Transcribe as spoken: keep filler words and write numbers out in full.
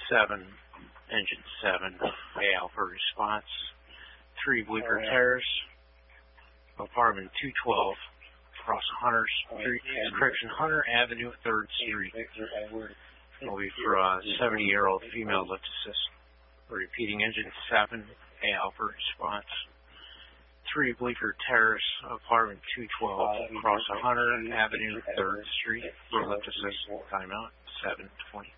seven, engine seven, Bay Alpha response. Three Bleecker Terrace, apartment two twelve, across Hunter Street, correction, Hunter Avenue, third Street. Will be for a seventy-year-old female lift assist. Repeating, engine seven, Bay Alpha response. Three Bleecker Terrace, apartment two twelve, across Hunter Avenue, third Street, for lift assist. Timeout seven twenty.